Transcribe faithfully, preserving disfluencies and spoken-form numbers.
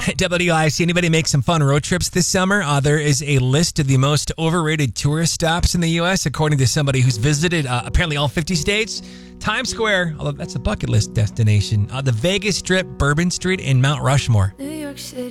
W I C, anybody make some fun road trips this summer? Uh, there is a list of the most overrated tourist stops in the U S, according to somebody who's visited uh, apparently all fifty states. Times Square, although that's a bucket list destination. Uh, the Vegas Strip, Bourbon Street, and Mount Rushmore. New York City.